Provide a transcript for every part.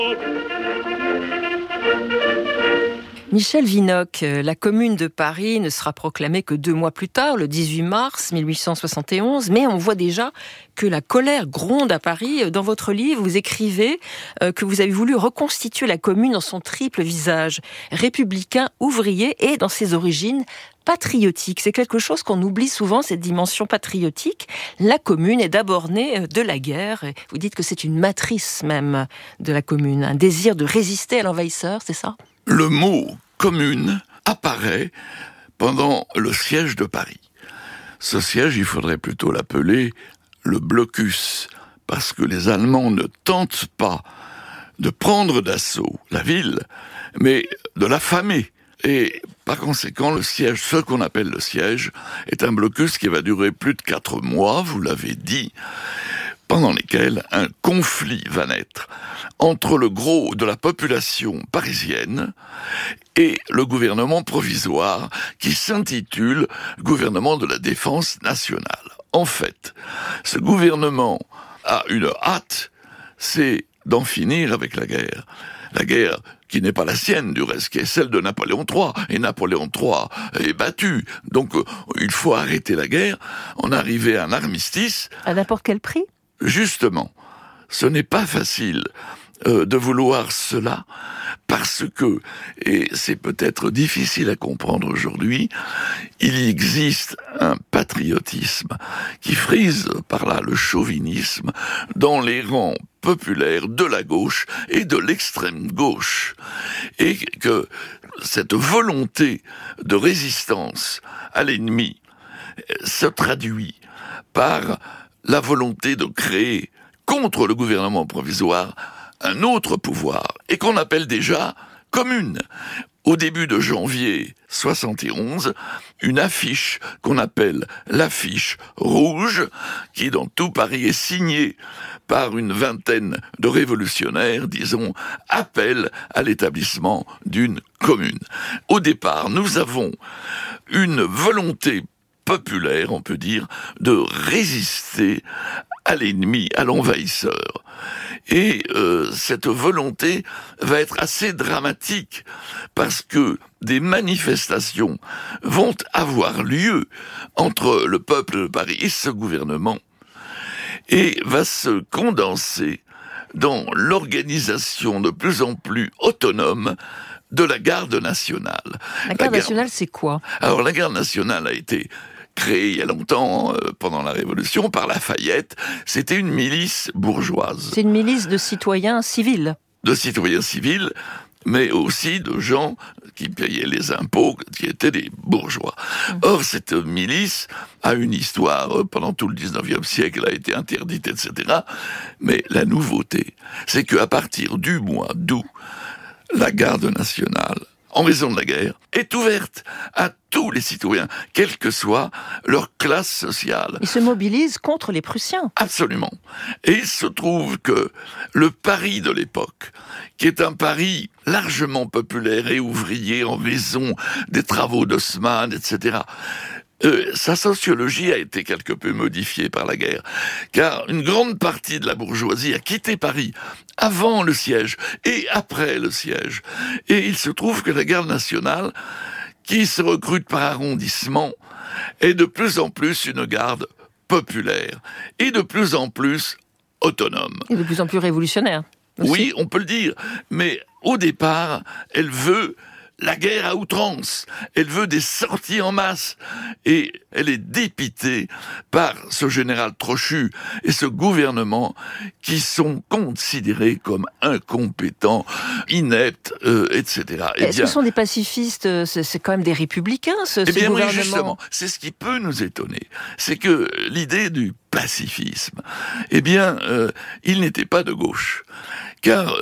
Michel Vinocq, la Commune de Paris ne sera proclamée que 2 mois plus tard, le 18 mars 1871, mais on voit déjà que la colère gronde à Paris. Dans votre livre, vous écrivez que vous avez voulu reconstituer la Commune dans son triple visage, républicain, ouvrier et, dans ses origines, patriotique. C'est quelque chose qu'on oublie souvent, cette dimension patriotique. La Commune est d'abord née de la guerre. Vous dites que c'est une matrice même de la Commune, un désir de résister à l'envahisseur, c'est ça ? Le mot commune apparaît pendant le siège de Paris. Ce siège, il faudrait plutôt l'appeler le blocus, parce que les Allemands ne tentent pas de prendre d'assaut la ville, mais de l'affamer. Et par conséquent, le siège, ce qu'on appelle le siège, est un blocus qui va durer plus de 4 mois, vous l'avez dit, pendant lesquels un conflit va naître entre le gros de la population parisienne et le gouvernement provisoire qui s'intitule Gouvernement de la Défense nationale. En fait, ce gouvernement a une hâte, c'est d'en finir avec la guerre. La guerre qui n'est pas la sienne, du reste, qui est celle de Napoléon III. Et Napoléon III est battu. Donc, il faut arrêter la guerre, en arriver à un armistice. À n'importe quel prix ? Justement, ce n'est pas facile de vouloir cela, parce que, et c'est peut-être difficile à comprendre aujourd'hui, il existe un patriotisme qui frise par là le chauvinisme dans les rangs populaires de la gauche et de l'extrême gauche. Et que cette volonté de résistance à l'ennemi se traduit par la volonté de créer contre le gouvernement provisoire un autre pouvoir, et qu'on appelle déjà commune. Au début de janvier 71, une affiche qu'on appelle l'affiche rouge, qui dans tout Paris est signée par une vingtaine de révolutionnaires, disons, appelle à l'établissement d'une commune. Au départ, nous avons une volonté populaire, on peut dire, de résister à l'ennemi, à l'envahisseur. Et cette volonté va être assez dramatique, parce que des manifestations vont avoir lieu entre le peuple de Paris et ce gouvernement, et va se condenser dans l'organisation de plus en plus autonome de la garde nationale. La garde nationale, c'est quoi ? Alors, la garde nationale a été créée il y a longtemps, pendant la Révolution, par Lafayette. C'était une milice bourgeoise. C'est une milice de citoyens civils. De citoyens civils, mais aussi de gens qui payaient les impôts, qui étaient des bourgeois. Or, cette milice a une histoire, pendant tout le 19e siècle, a été interdite, etc. Mais la nouveauté, c'est qu'à partir du mois d'août, la garde nationale, en raison de la guerre, est ouverte à tous les citoyens, quelle que soit leur classe sociale. Ils se mobilisent contre les Prussiens. Absolument. Et il se trouve que le Paris de l'époque, qui est un Paris largement populaire et ouvrier en raison des travaux d'Haussmann, etc., sa sociologie a été quelque peu modifiée par la guerre, car une grande partie de la bourgeoisie a quitté Paris avant le siège et après le siège. Et il se trouve que la garde nationale, qui se recrute par arrondissement, est de plus en plus une garde populaire et de plus en plus autonome. Et de plus en plus révolutionnaire. Aussi. Oui, on peut le dire, mais au départ, elle veut la guerre à outrance, elle veut des sorties en masse, et elle est dépitée par ce général Trochu et ce gouvernement qui sont considérés comme incompétents, ineptes, etc. Est-ce que ce sont des pacifistes ? C'est quand même des républicains, ce gouvernement. Oui, justement, c'est ce qui peut nous étonner. C'est que l'idée du pacifisme, il n'était pas de gauche. Car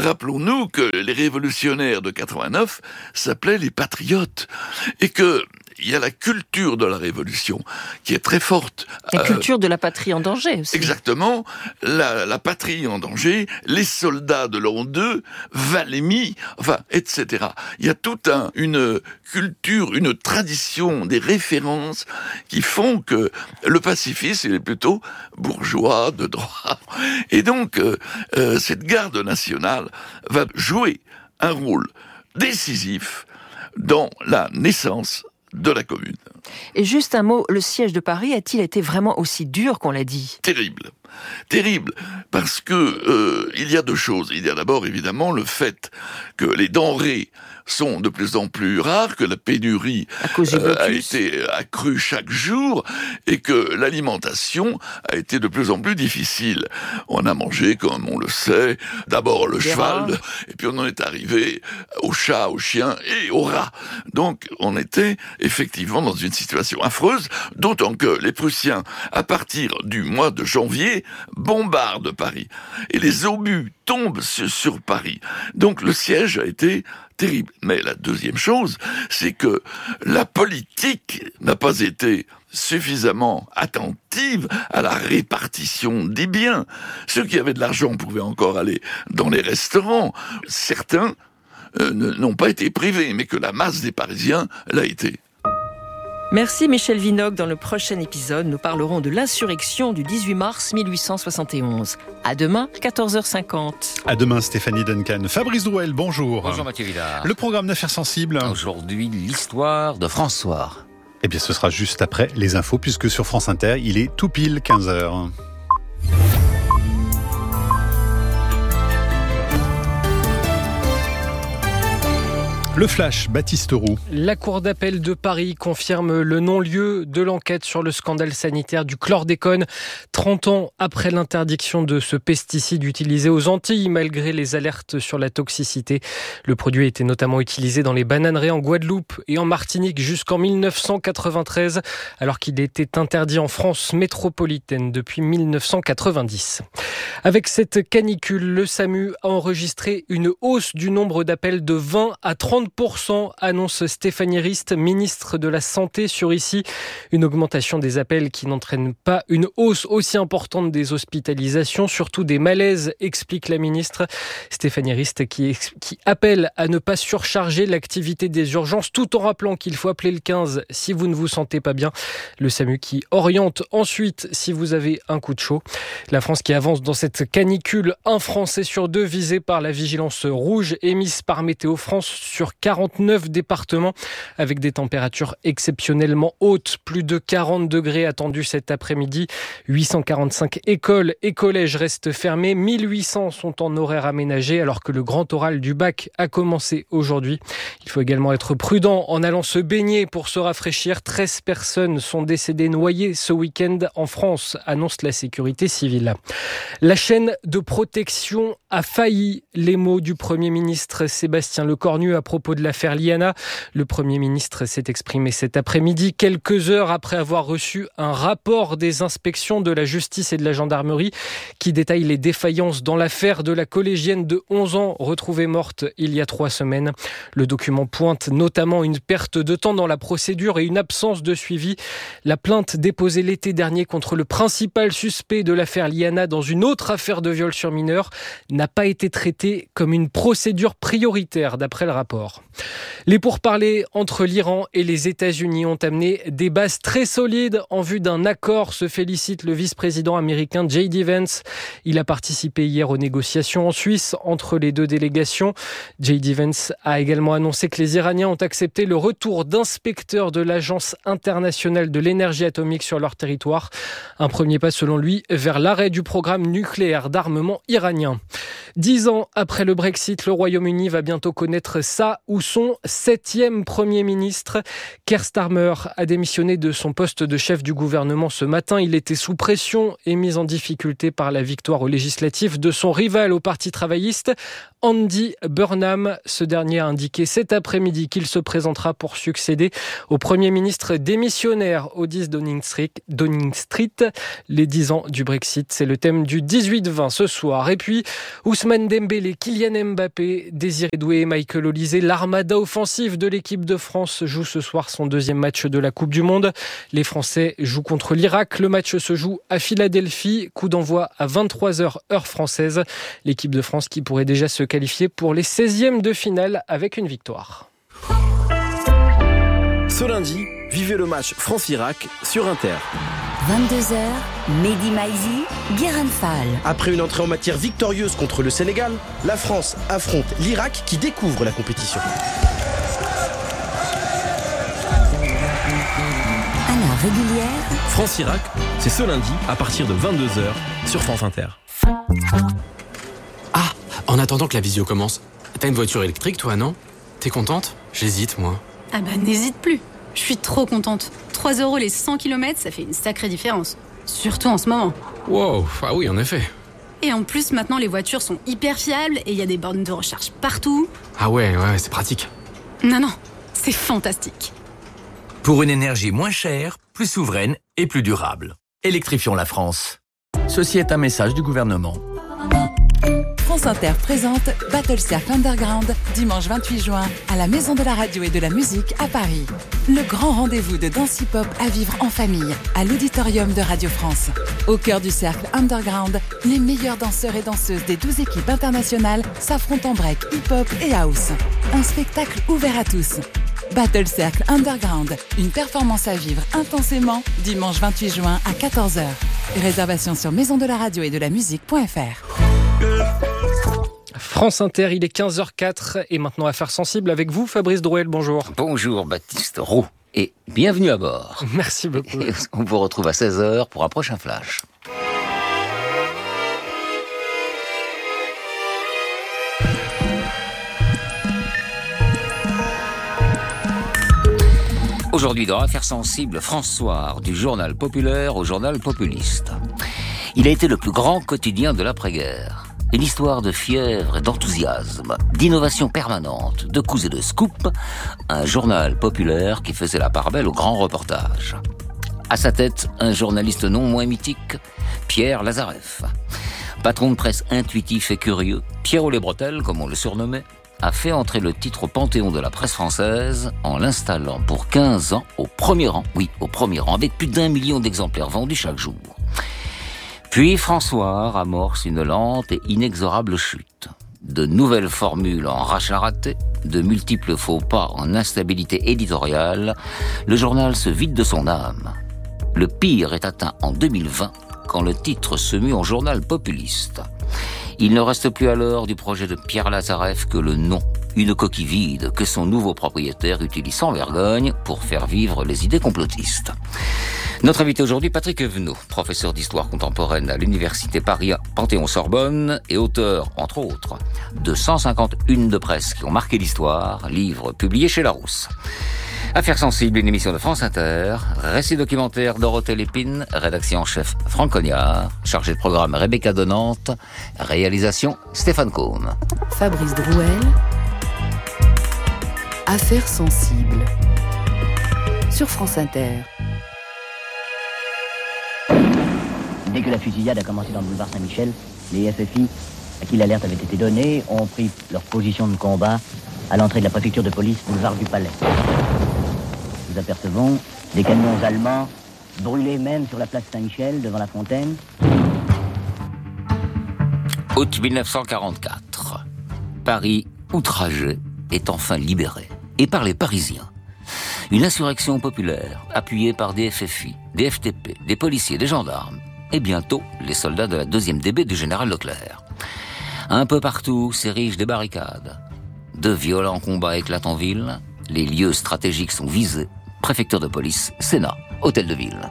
rappelons-nous que les révolutionnaires de 89 s'appelaient les patriotes, et que il y a la culture de la Révolution qui est très forte. La culture de la patrie en danger aussi. Exactement, la patrie en danger, les soldats de l'an 2, Valmy, enfin, etc. Il y a toute une culture, une tradition, des références qui font que le pacifisme, il est plutôt bourgeois, de droit. Et donc, cette garde nationale va jouer un rôle décisif dans la naissance de la commune. Et juste un mot, le siège de Paris a-t-il été vraiment aussi dur qu'on l'a dit ? Terrible, parce que il y a deux choses. Il y a d'abord évidemment le fait que les denrées sont de plus en plus rares, que la pénurie a été accrue chaque jour et que l'alimentation a été de plus en plus difficile. On a mangé, comme on le sait, d'abord le cheval, et puis on en est arrivé au chat, au chien et au rat. Donc on était effectivement dans une situation affreuse, d'autant que les Prussiens, à partir du mois de janvier, bombardent Paris. Et les obus tombent sur Paris. Donc le siège a été terrible. Mais la deuxième chose, c'est que la politique n'a pas été suffisamment attentive à la répartition des biens. Ceux qui avaient de l'argent pouvaient encore aller dans les restaurants. Certains n'ont pas été privés, mais que la masse des Parisiens l'a été. Merci Michel Vinocq. Dans le prochain épisode, nous parlerons de l'insurrection du 18 mars 1871. À demain, 14h50. À demain, Stéphanie Duncan. Fabrice Drouel, bonjour. Bonjour Mathieu Villard. Le programme d'affaires sensibles. Aujourd'hui, l'histoire de François. Eh bien, ce sera juste après les infos, puisque sur France Inter, il est tout pile 15h. Le flash, Baptiste Roux. La Cour d'appel de Paris confirme le non-lieu de l'enquête sur le scandale sanitaire du chlordécone. 30 ans après l'interdiction de ce pesticide utilisé aux Antilles, malgré les alertes sur la toxicité. Le produit était notamment utilisé dans les bananeraies en Guadeloupe et en Martinique jusqu'en 1993, alors qu'il était interdit en France métropolitaine depuis 1990. Avec cette canicule, le SAMU a enregistré une hausse du nombre d'appels de 20 à 30%, annonce Stéphanie Rist, ministre de la Santé sur ICI. Une augmentation des appels qui n'entraîne pas une hausse aussi importante des hospitalisations, surtout des malaises, explique la ministre. Stéphanie Rist qui appelle à ne pas surcharger l'activité des urgences tout en rappelant qu'il faut appeler le 15 si vous ne vous sentez pas bien. Le SAMU qui oriente ensuite si vous avez un coup de chaud. La France qui avance dans cette canicule, un Français sur deux visé par la vigilance rouge émise par Météo France sur 49 départements avec des températures exceptionnellement hautes. Plus de 40 degrés attendus cet après-midi. 845 écoles et collèges restent fermés. 1800 sont en horaire aménagé alors que le grand oral du bac a commencé aujourd'hui. Il faut également être prudent en allant se baigner pour se rafraîchir. 13 personnes sont décédées noyées ce week-end en France, annonce la sécurité civile. La chaîne de protection a failli. Les mots du Premier ministre Sébastien Lecornu à propos de l'affaire Liana. Le Premier ministre s'est exprimé cet après-midi, quelques heures après avoir reçu un rapport des inspections de la justice et de la gendarmerie qui détaille les défaillances dans l'affaire de la collégienne de 11 ans retrouvée morte il y a 3 semaines. Le document pointe notamment une perte de temps dans la procédure et une absence de suivi. La plainte déposée l'été dernier contre le principal suspect de l'affaire Liana dans une autre affaire de viol sur mineur n'a pas été traitée comme une procédure prioritaire d'après le rapport. Les pourparlers entre l'Iran et les États-Unis ont amené des bases très solides en vue d'un accord, se félicite le vice-président américain J.D. Vance. Il a participé hier aux négociations en Suisse entre les deux délégations. J.D. Vance a également annoncé que les Iraniens ont accepté le retour d'inspecteurs de l'Agence internationale de l'énergie atomique sur leur territoire. Un premier pas selon lui vers l'arrêt du programme nucléaire d'armement iranien. 10 ans après le Brexit, le Royaume-Uni va bientôt connaître sa ou son 7e Premier ministre. Keir Starmer a démissionné de son poste de chef du gouvernement ce matin. Il était sous pression et mis en difficulté par la victoire aux législatives de son rival au Parti travailliste, Andy Burnham. Ce dernier a indiqué cet après-midi qu'il se présentera pour succéder au Premier ministre démissionnaire au 10 Downing Street. Les 10 ans du Brexit, c'est le thème du 18-20 ce soir. Et puis, Ousmane Dembélé, Kylian Mbappé, Désiré Doué et Michael Olise, l'armada offensive de l'équipe de France joue ce soir son deuxième match de la Coupe du Monde. Les Français jouent contre l'Irak. Le match se joue à Philadelphie. Coup d'envoi à 23h heure française. L'équipe de France qui pourrait déjà se qualifier pour les 16e de finale avec une victoire. Ce lundi, vivez le match France-Irak sur Inter. 22h, Mehdi Maizi, Guérin Fall. Après une entrée en matière victorieuse contre le Sénégal, la France affronte l'Irak qui découvre la compétition. À la régulière, France-Irak, c'est ce lundi à partir de 22h sur France Inter. Ah, en attendant que la visio commence, t'as une voiture électrique toi, non? T'es contente? J'hésite, moi. Ah bah n'hésite plus, je suis trop contente. 3 € les 100 km, ça fait une sacrée différence. Surtout en ce moment. Wow, ah oui, en effet. Et en plus, maintenant, les voitures sont hyper fiables et il y a des bornes de recharge partout. Ah ouais, c'est pratique. Non, c'est fantastique. Pour une énergie moins chère, plus souveraine et plus durable. Électrifions la France. Ceci est un message du gouvernement. France Inter présente Battle Circle Underground, dimanche 28 juin, à la Maison de la Radio et de la Musique à Paris. Le grand rendez-vous de danse hip-hop à vivre en famille, à l'auditorium de Radio France. Au cœur du cercle Underground, les meilleurs danseurs et danseuses des 12 équipes internationales s'affrontent en break, hip-hop et house. Un spectacle ouvert à tous. Battle Circle Underground, une performance à vivre intensément, dimanche 28 juin à 14h. Réservation sur maisondelaradio et de la musique.fr. France Inter, il est 15h04 et maintenant Affaires sensibles avec vous, Fabrice Drouel, bonjour. Bonjour Baptiste Roux et bienvenue à bord. Merci beaucoup. Et on vous retrouve à 16h pour un prochain flash. Aujourd'hui dans Affaires sensibles, François, du journal populaire au journal populiste. Il a été le plus grand quotidien de l'après-guerre. Une histoire de fièvre et d'enthousiasme, d'innovation permanente, de coups et de scoops, un journal populaire qui faisait la part belle aux grands reportages. À sa tête, un journaliste non moins mythique, Pierre Lazareff. Patron de presse intuitif et curieux, Pierrot les Bretelles, comme on le surnommait, a fait entrer le titre au panthéon de la presse française en l'installant pour 15 ans au premier rang, avec plus d'1 million d'exemplaires vendus chaque jour. Puis François amorce une lente et inexorable chute. De nouvelles formules en rachat raté, de multiples faux pas en instabilité éditoriale, le journal se vide de son âme. Le pire est atteint en 2020, quand le titre se mue en journal populiste. Il ne reste plus alors du projet de Pierre Lazareff que le nom, une coquille vide que son nouveau propriétaire utilise sans vergogne pour faire vivre les idées complotistes. Notre invité aujourd'hui, Patrick Evenot, professeur d'histoire contemporaine à l'université Paris Panthéon-Sorbonne et auteur, entre autres, de 151 de presse qui ont marqué l'histoire, livre publié chez Larousse. Affaires sensibles, une émission de France Inter, récit documentaire Dorothée Lépine, rédaction en chef Franck Cognard, chargé de programme Rebecca Donante, réalisation Stéphane Combe. Fabrice Drouel, Affaires sensibles, sur France Inter. Dès que la fusillade a commencé dans le boulevard Saint-Michel, les FFI, à qui l'alerte avait été donnée, ont pris leur position de combat à l'entrée de la préfecture de police, boulevard du Palais. Nous apercevons des camions allemands brûlés même sur la place Saint-Michel, devant la fontaine. Août 1944. Paris, outragé, est enfin libéré. Et par les Parisiens. Une insurrection populaire, appuyée par des FFI, des FTP, des policiers, des gendarmes, et bientôt les soldats de la 2e DB du général Leclerc. Un peu partout s'érigent des barricades. De violents combats éclatent en ville, les lieux stratégiques sont visés, préfecture de police, Sénat, hôtel de ville.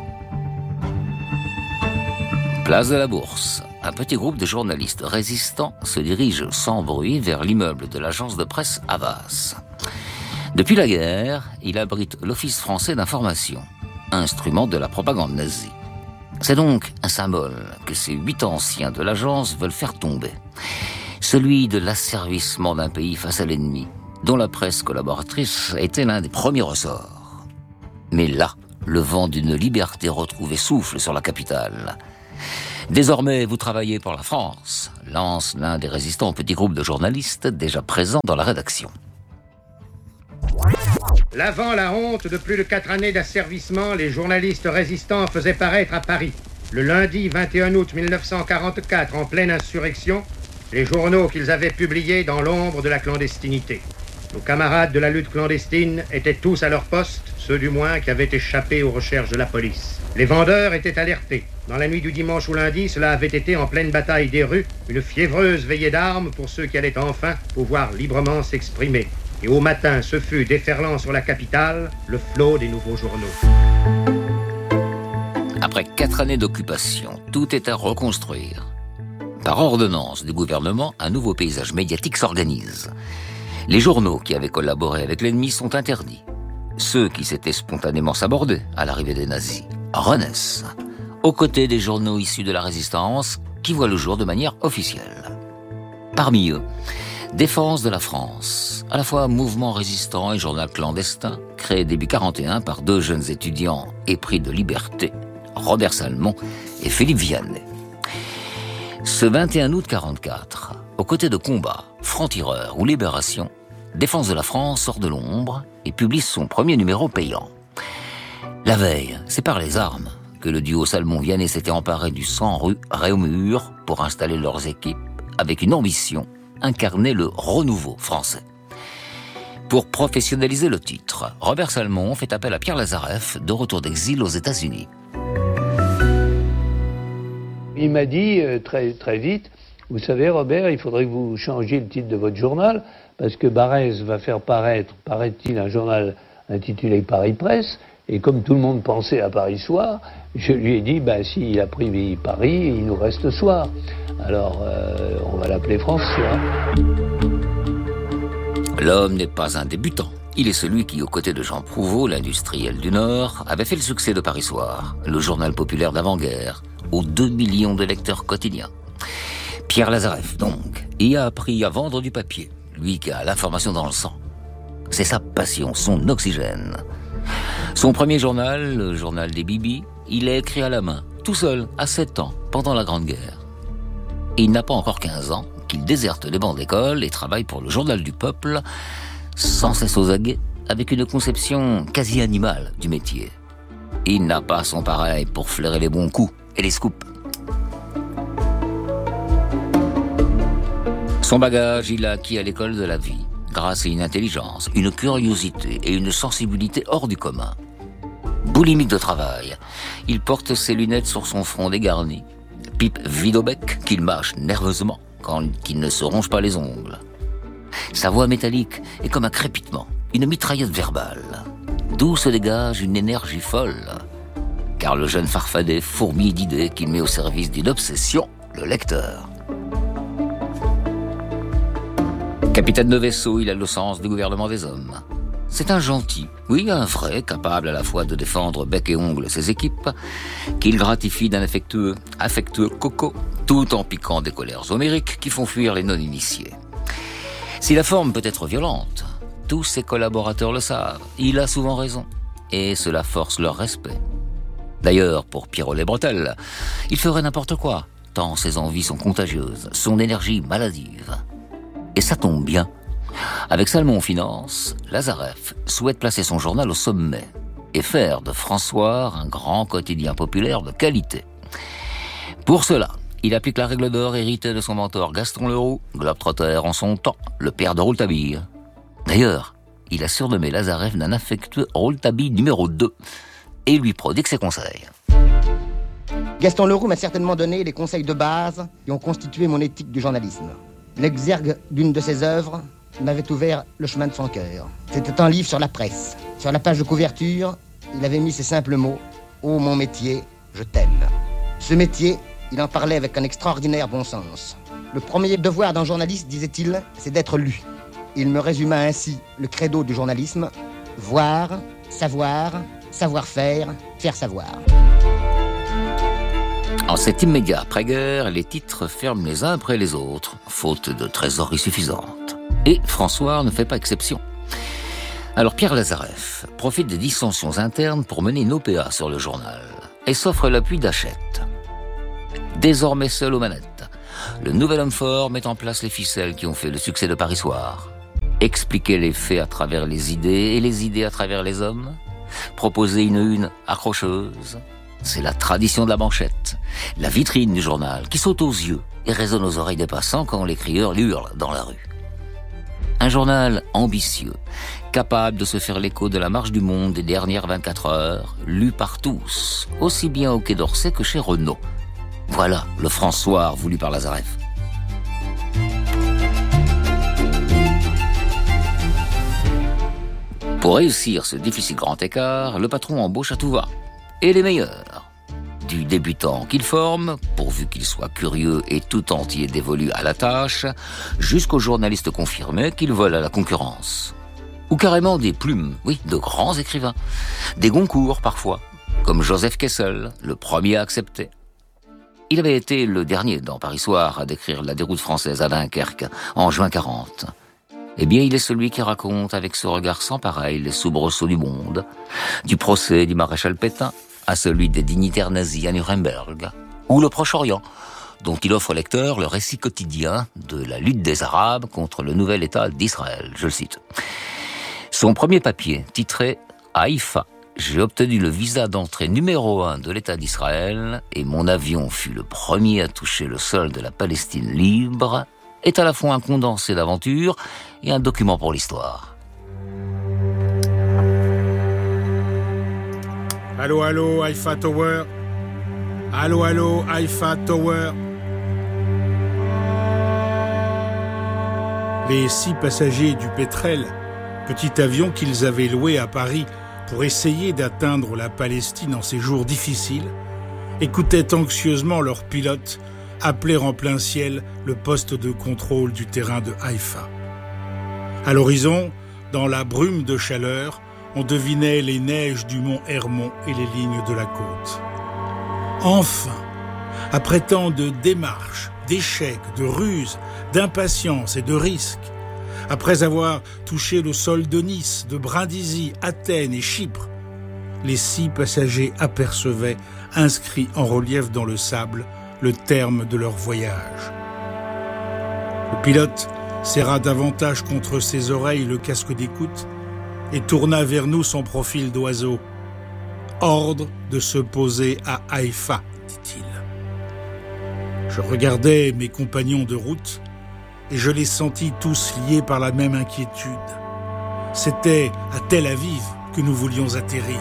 Place de la Bourse. Un petit groupe de journalistes résistants se dirige sans bruit vers l'immeuble de l'agence de presse Havas. Depuis la guerre, il abrite l'Office français d'information, instrument de la propagande nazie. C'est donc un symbole que ces 8 anciens de l'agence veulent faire tomber. Celui de l'asservissement d'un pays face à l'ennemi, dont la presse collaboratrice était l'un des premiers ressorts. Mais là, le vent d'une liberté retrouvée souffle sur la capitale. Désormais, vous travaillez pour la France, lance l'un des résistants au petit groupe de journalistes déjà présents dans la rédaction. Lavant la honte de plus de 4 années d'asservissement, les journalistes résistants faisaient paraître à Paris, le lundi 21 août 1944, en pleine insurrection, les journaux qu'ils avaient publiés dans l'ombre de la clandestinité. Nos camarades de la lutte clandestine étaient tous à leur poste, ceux du moins qui avaient échappé aux recherches de la police. Les vendeurs étaient alertés. Dans la nuit du dimanche au lundi, cela avait été en pleine bataille des rues, une fiévreuse veillée d'armes pour ceux qui allaient enfin pouvoir librement s'exprimer. Et au matin, ce fut, déferlant sur la capitale, le flot des nouveaux journaux. Après 4 années d'occupation, tout est à reconstruire. Par ordonnance du gouvernement, un nouveau paysage médiatique s'organise. Les journaux qui avaient collaboré avec l'ennemi sont interdits. Ceux qui s'étaient spontanément sabordés à l'arrivée des nazis renaissent, aux côtés des journaux issus de la résistance qui voient le jour de manière officielle. Parmi eux, Défense de la France, à la fois mouvement résistant et journal clandestin, créé début 41 par 2 jeunes étudiants épris de liberté, Robert Salmon et Philippe Vianney. Ce 21 août 44, aux côtés de Combat, Franc-Tireur ou Libération, Défense de la France sort de l'ombre et publie son premier numéro payant. La veille, c'est par les armes que le duo Salmon-Vianney s'était emparé du 100 rue Réaumur pour installer leurs équipes avec une ambition, incarner le renouveau français. Pour professionnaliser le titre, Robert Salmon fait appel à Pierre Lazareff, de retour d'exil aux États-Unis. Il m'a dit très, très vite, vous savez Robert, il faudrait que vous changiez le titre de votre journal, parce que Barrès va faire paraître, paraît-il, un journal intitulé Paris Presse, et comme tout le monde pensait à Paris Soir, je lui ai dit, s'il a pris Paris, il nous reste Soir. Alors, on va l'appeler France Soir. L'homme n'est pas un débutant. Il est celui qui, aux côtés de Jean Prouveau, l'industriel du Nord, avait fait le succès de Paris Soir, le journal populaire d'avant-guerre, aux 2 millions de lecteurs quotidiens. Pierre Lazareff, donc, y a appris à vendre du papier, lui qui a l'information dans le sang. C'est sa passion, son oxygène. Son premier journal, le journal des Bibis, il l'a écrit à la main, tout seul, à 7 ans, pendant la Grande Guerre. Et il n'a pas encore 15 ans qu'il déserte les bancs d'école et travaille pour le journal du peuple, sans cesse aux aguets, avec une conception quasi animale du métier. Il n'a pas son pareil pour flairer les bons coups et les scoops. Son bagage, il l'a acquis à l'école de la vie, grâce à une intelligence, une curiosité et une sensibilité hors du commun. Boulimique de travail, il porte ses lunettes sur son front dégarni, pipe vide au bec qu'il mâche nerveusement quand il ne se ronge pas les ongles. Sa voix métallique est comme un crépitement, une mitraillette verbale, d'où se dégage une énergie folle, car le jeune farfadet fourmille d'idées qu'il met au service d'une obsession, le lecteur. Capitaine de vaisseau, il a le sens du gouvernement des hommes. C'est un gentil, oui, un vrai, capable à la fois de défendre bec et ongle ses équipes, qu'il gratifie d'un affectueux coco, tout en piquant des colères homériques qui font fuir les non-initiés. Si la forme peut être violente, tous ses collaborateurs le savent, il a souvent raison, et cela force leur respect. D'ailleurs, pour Pierrot les Bretelles, il ferait n'importe quoi, tant ses envies sont contagieuses, son énergie maladive. Et ça tombe bien. Avec Salmon Finance, Lazareff souhaite placer son journal au sommet et faire de François un grand quotidien populaire de qualité. Pour cela, il applique la règle d'or héritée de son mentor Gaston Leroux, globe-trotter en son temps, le père de Rouletabille. D'ailleurs, il a surnommé Lazareff d'un affectueux Rouletabille numéro 2 et lui prodigue ses conseils. Gaston Leroux m'a certainement donné les conseils de base qui ont constitué mon éthique du journalisme. L'exergue d'une de ses œuvres m'avait ouvert le chemin de son cœur. C'était un livre sur la presse. Sur la page de couverture, il avait mis ces simples mots « Ô mon métier, je t'aime ». Ce métier, il en parlait avec un extraordinaire bon sens. Le premier devoir d'un journaliste, disait-il, c'est d'être lu. Il me résuma ainsi le credo du journalisme : voir, savoir, savoir-faire, faire savoir. En cet immédiat après-guerre, les titres ferment les uns après les autres, faute de trésorerie suffisante. Et François ne fait pas exception. Alors Pierre Lazareff profite des dissensions internes pour mener une OPA sur le journal et s'offre l'appui d'Hachette. Désormais seul aux manettes, le nouvel homme fort met en place les ficelles qui ont fait le succès de Paris Soir. Expliquer les faits à travers les idées et les idées à travers les hommes. Proposer une une accrocheuse. C'est la tradition de la manchette, la vitrine du journal qui saute aux yeux et résonne aux oreilles des passants quand les crieurs hurlent dans la rue. Un journal ambitieux, capable de se faire l'écho de la marche du monde des dernières 24 heures, lu par tous, aussi bien au Quai d'Orsay que chez Renault. Voilà le François voulu par Lazareff. Pour réussir ce difficile grand écart, le patron embauche à tout va. Et les meilleurs. Du débutant qu'il forme, pourvu qu'il soit curieux et tout entier dévolu à la tâche, jusqu'aux journalistes confirmés qu'il vole à la concurrence. Ou carrément des plumes, oui, de grands écrivains. Des Goncourt parfois, comme Joseph Kessel, le premier à accepter. Il avait été le dernier dans Paris Soir à décrire la déroute française à Dunkerque en juin 40. Eh bien, il est celui qui raconte avec ce regard sans pareil les soubresauts du monde, du procès du maréchal Pétain à celui des dignitaires nazis à Nuremberg, ou le Proche-Orient, dont il offre au lecteur le récit quotidien de la lutte des Arabes contre le nouvel État d'Israël, je le cite. Son premier papier, titré « Haïfa, j'ai obtenu le visa d'entrée numéro 1 de l'État d'Israël et mon avion fut le premier à toucher le sol de la Palestine libre », est à la fois un condensé d'aventure et un document pour l'histoire. Allô, allô, Haïfa Tower. Allô, allô, Haïfa Tower. Les 6 passagers du Pétrel, petit avion qu'ils avaient loué à Paris pour essayer d'atteindre la Palestine en ces jours difficiles, écoutaient anxieusement leur pilote appeler en plein ciel le poste de contrôle du terrain de Haïfa. À l'horizon, dans la brume de chaleur, on devinait les neiges du mont Hermon et les lignes de la côte. Enfin, après tant de démarches, d'échecs, de ruses, d'impatience et de risques, après avoir touché le sol de Nice, de Brindisi, Athènes et Chypre, les 6 passagers apercevaient, inscrit en relief dans le sable, le terme de leur voyage. Le pilote serra davantage contre ses oreilles le casque d'écoute et tourna vers nous son profil d'oiseau. « Ordre de se poser à Haïfa », dit-il. Je regardais mes compagnons de route et je les sentis tous liés par la même inquiétude. C'était à Tel Aviv que nous voulions atterrir.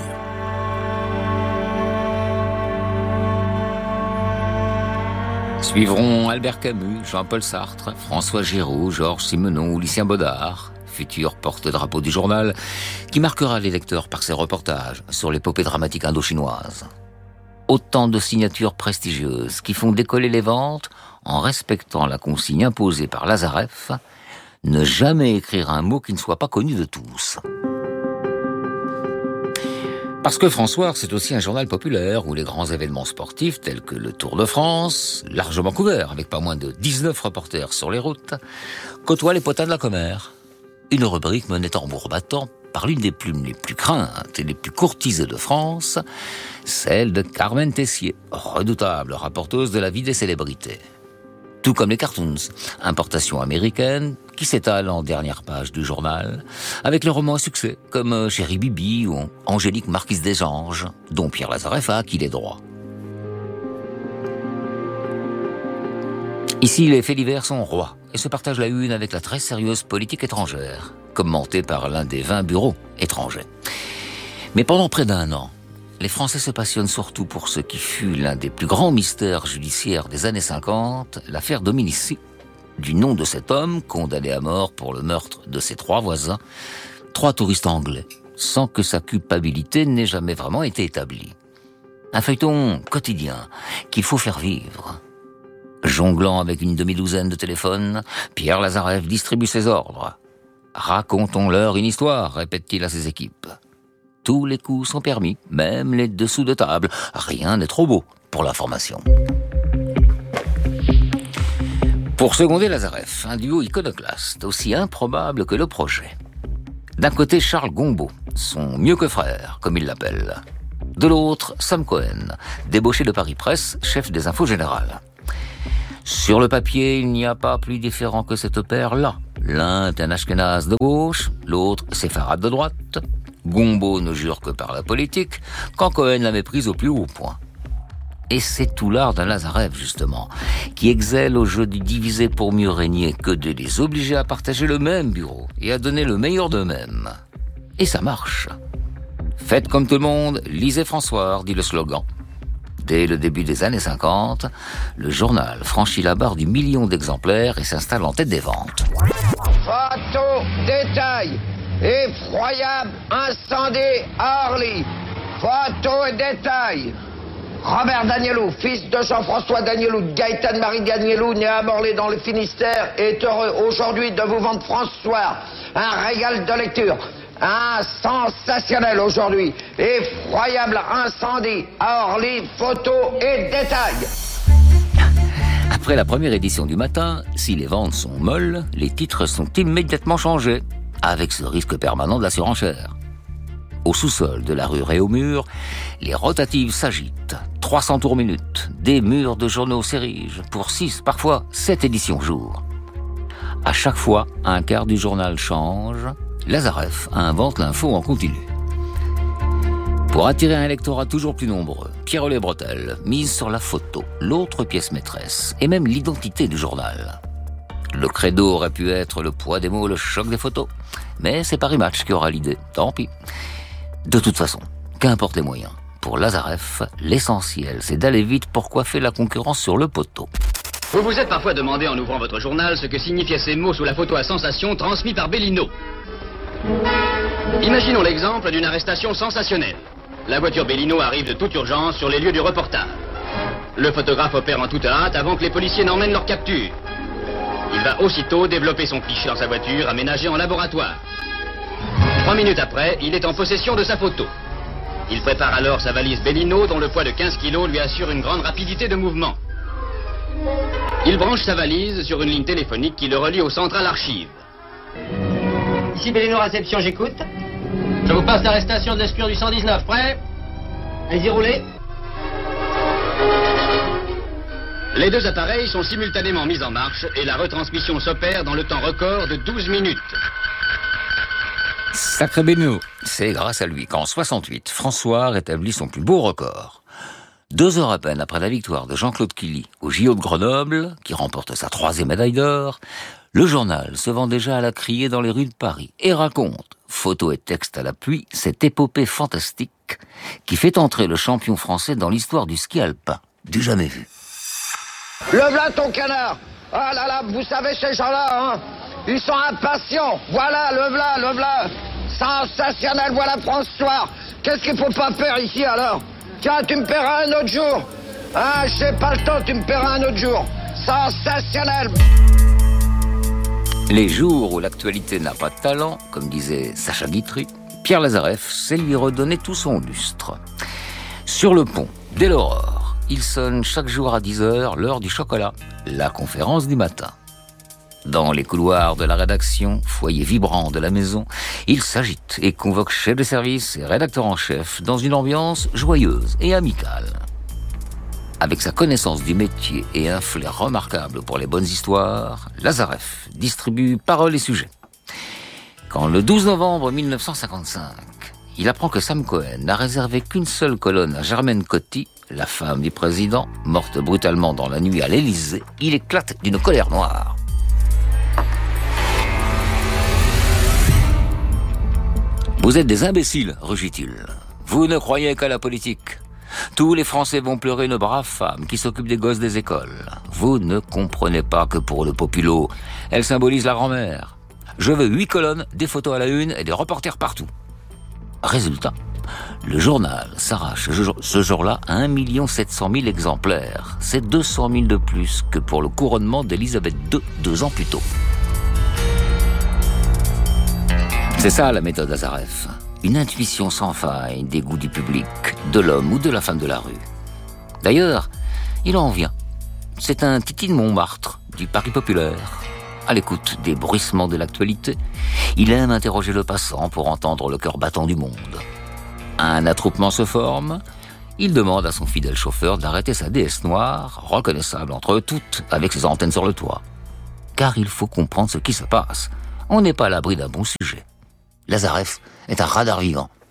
Suivront Albert Camus, Jean-Paul Sartre, François Géraud, Georges Simenon ou Lucien Baudard, futur porte-drapeau du journal, qui marquera les lecteurs par ses reportages sur l'épopée dramatique indo-chinoise. Autant de signatures prestigieuses qui font décoller les ventes en respectant la consigne imposée par Lazareff, ne jamais écrire un mot qui ne soit pas connu de tous. Parce que François, c'est aussi un journal populaire où les grands événements sportifs tels que le Tour de France, largement couvert avec pas moins de 19 reporters sur les routes, côtoient les potins de la commère. Une rubrique menée tambour battant par l'une des plumes les plus craintes et les plus courtisées de France, celle de Carmen Tessier, redoutable rapporteuse de la vie des célébrités. Tout comme les cartoons, importation américaine, qui s'étale en dernière page du journal, avec les romans à succès, comme Chéri Bibi ou Angélique Marquise des Anges, dont Pierre Lazareff a acquis les droits. Ici, les faits divers sont rois et se partagent la une avec la très sérieuse politique étrangère, commentée par l'un des 20 bureaux étrangers. Mais pendant près d'1 an, les Français se passionnent surtout pour ce qui fut l'un des plus grands mystères judiciaires des années 50, l'affaire Dominici, du nom de cet homme condamné à mort pour le meurtre de ses 3 voisins, 3 touristes anglais, sans que sa culpabilité n'ait jamais vraiment été établie. Un feuilleton quotidien qu'il faut faire vivre. Jonglant avec une demi-douzaine de téléphones, Pierre Lazareff distribue ses ordres. « Racontons-leur une histoire », répète-t-il à ses équipes. Tous les coups sont permis, même les dessous de table. Rien n'est trop beau pour l'information. Pour seconder Lazareff, un duo iconoclaste, aussi improbable que le projet. D'un côté, Charles Gombault, son mieux que frère, comme il l'appelle. De l'autre, Sam Cohen, débauché de Paris Presse, chef des infos générales. Sur le papier, il n'y a pas plus différent que cette paire-là, L'un est un ashkénaze de gauche, l'autre séfarade de droite. Gombault ne jure que par la politique, quand Cohen la méprise au plus haut point. Et c'est tout l'art d'un Lazarev, justement, qui excelle au jeu du diviser pour mieux régner, que de les obliger à partager le même bureau et à donner le meilleur d'eux-mêmes. Et ça marche. Faites comme tout le monde, lisez François, dit le slogan. Dès le début des années 50, le journal franchit la barre du million d'exemplaires et s'installe en tête des ventes. Photo, détail, effroyable incendie à Orly. Photo et détail. Robert Danielou, fils de Jean-François Danielou, de Gaëtane Marie Danielou, né à Morlaix dans le Finistère, est heureux aujourd'hui de vous vendre François. Un régal de lecture. Un sensationnel aujourd'hui. Effroyable incendie à Orly, photo et détail. Après la première édition du matin, si les ventes sont molles, les titres sont immédiatement changés, avec ce risque permanent de la surenchère. Au sous-sol de la rue Réaumur, les rotatives s'agitent. 300 tours minutes, des murs de journaux s'érigent, pour 6, parfois 7 éditions jour. À chaque fois, un quart du journal change. Lazarev invente l'info en continu. Pour attirer un lectorat toujours plus nombreux, Pierrot-les-Bretelles mise sur la photo, l'autre pièce maîtresse, et même l'identité du journal. Le credo aurait pu être le poids des mots, le choc des photos. Mais c'est Paris Match qui aura l'idée, tant pis. De toute façon, qu'importe les moyens. Pour Lazarev, l'essentiel, c'est d'aller vite pour coiffer la concurrence sur le poteau. Vous vous êtes parfois demandé en ouvrant votre journal ce que signifiaient ces mots sous la photo à sensation transmis par Bellino. Imaginons l'exemple d'une arrestation sensationnelle. La voiture Bellino arrive de toute urgence sur les lieux du reportage. Le photographe opère en toute hâte avant que les policiers n'emmènent leur capture. Il va aussitôt développer son cliché dans sa voiture, aménagée en laboratoire. 3 minutes après, il est en possession de sa photo. Il prépare alors sa valise Bellino, dont le poids de 15 kilos lui assure une grande rapidité de mouvement. Il branche sa valise sur une ligne téléphonique qui le relie au central archive. Ici Bellino réception, j'écoute. Je vous passe l'arrestation de l'espion du 119, prêt? Allez-y, roulez. Les deux appareils sont simultanément mis en marche et la retransmission s'opère dans le temps record de 12 minutes. Sacré Bellino, c'est grâce à lui qu'en 68, François rétablit son plus beau record. 2 heures à peine après la victoire de Jean-Claude Killy au JO de Grenoble, qui remporte sa 3e médaille d'or, le journal se vend déjà à la criée dans les rues de Paris et raconte, photos et textes à l'appui, cette épopée fantastique qui fait entrer le champion français dans l'histoire du ski alpin, du jamais vu. Le v'là ton canard. Ah là là, vous savez ces gens-là, hein, ils sont impatients. Voilà, le v'là. Sensationnel, voilà François. Qu'est-ce qu'il faut pas faire ici alors? Tiens, tu me paieras un autre jour. Ah, j'ai pas le temps, tu me paieras un autre jour. Sensationnel. Les jours où l'actualité n'a pas de talent, comme disait Sacha Guitry, Pierre Lazarev sait lui redonner tout son lustre. Sur le pont, dès l'aurore, il sonne chaque jour à 10h l'heure du chocolat, la conférence du matin. Dans les couloirs de la rédaction, foyer vibrant de la maison, il s'agite et convoque chef de service et rédacteur en chef dans une ambiance joyeuse et amicale. Avec sa connaissance du métier et un flair remarquable pour les bonnes histoires, Lazarev distribue paroles et sujets. Quand le 12 novembre 1955, il apprend que Sam Cohen n'a réservé qu'une seule colonne à Germaine Coty, la femme du président, morte brutalement dans la nuit à l'Élysée, il éclate d'une colère noire. Vous êtes des imbéciles, rugit-il. Vous ne croyez qu'à la politique. Tous les Français vont pleurer une brave femme qui s'occupe des gosses des écoles. Vous ne comprenez pas que pour le populo, elle symbolise la grand-mère. Je veux 8 colonnes, des photos à la une et des reporters partout. Résultat, le journal s'arrache ce jour-là à 1 700 000 exemplaires. C'est 200 000 de plus que pour le couronnement d'Élisabeth II 2 ans plus tôt. C'est ça la méthode Lazarev. Une intuition sans faille des goûts du public, de l'homme ou de la femme de la rue. D'ailleurs, il en vient. C'est un Titi de Montmartre, du Paris populaire. À l'écoute des bruissements de l'actualité, il aime interroger le passant pour entendre le cœur battant du monde. Un attroupement se forme, il demande à son fidèle chauffeur d'arrêter sa DS noire, reconnaissable entre eux toutes, avec ses antennes sur le toit. car il faut comprendre ce qui se passe. On n'est pas à l'abri d'un bon sujet. Lazarev est un radar vivant.